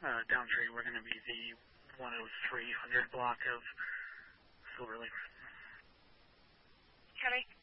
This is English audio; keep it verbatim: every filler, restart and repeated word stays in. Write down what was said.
uh, downstream, we're going to be the one oh three hundred block of Silver Lake. Copy.